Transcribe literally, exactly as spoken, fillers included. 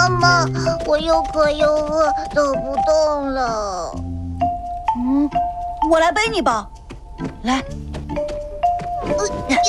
妈妈，我又渴又饿，走不动了。 嗯，我来背你吧。来， 呃呀